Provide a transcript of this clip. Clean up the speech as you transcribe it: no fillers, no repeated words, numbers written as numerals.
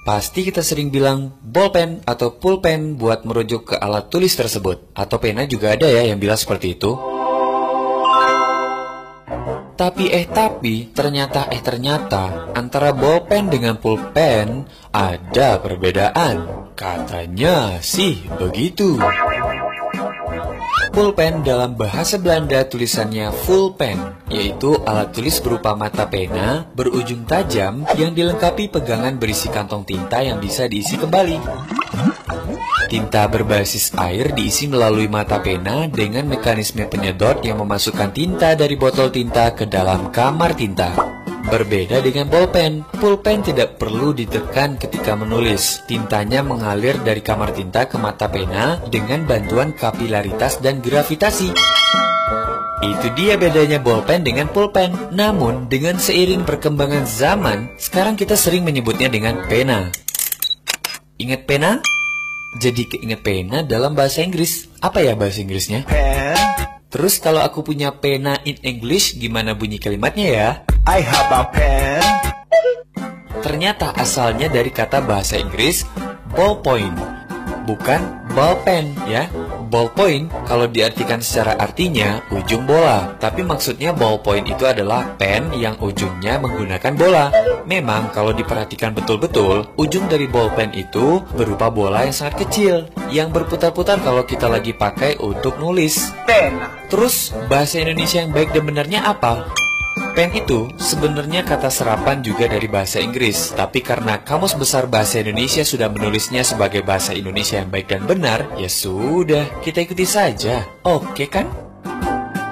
Pasti kita sering bilang bolpen atau pulpen buat merujuk ke alat tulis tersebut. Atau pena juga ada ya yang bilang seperti itu. Tapi ternyata antara bolpen dengan pulpen ada perbedaan. Katanya sih begitu. Pulpen dalam bahasa Belanda tulisannya pulpen, yaitu alat tulis berupa mata pena berujung tajam yang dilengkapi pegangan berisi kantong tinta yang bisa diisi kembali. Tinta berbasis air diisi melalui mata pena dengan mekanisme penyedot yang memasukkan tinta dari botol tinta ke dalam kamar tinta. Berbeda dengan bolpen, pulpen tidak perlu ditekan ketika menulis. Tintanya mengalir dari kamar tinta ke mata pena dengan bantuan kapilaritas dan gravitasi. Itu dia bedanya bolpen dengan pulpen. Namun, dengan seiring perkembangan zaman, sekarang kita sering menyebutnya dengan pena. Ingat pena? Jadi keinget pena dalam bahasa Inggris. Apa ya bahasa Inggrisnya? Pen. Terus kalau aku punya pena in English, gimana bunyi kalimatnya ya? I have a pen. Ternyata asalnya dari kata bahasa Inggris ballpoint, bukan ballpen ya. Ballpoint kalau diartikan secara artinya ujung bola, tapi maksudnya ballpoint itu adalah pen yang ujungnya menggunakan bola. Memang kalau diperhatikan betul-betul, ujung dari ballpen itu berupa bola yang sangat kecil yang berputar-putar kalau kita lagi pakai untuk nulis. Pena. Terus bahasa Indonesia yang baik dan benarnya apa? Pen itu sebenarnya kata serapan juga dari bahasa Inggris, tapi karena Kamus Besar Bahasa Indonesia sudah menulisnya sebagai bahasa Indonesia yang baik dan benar, ya sudah, kita ikuti saja. Oke kan?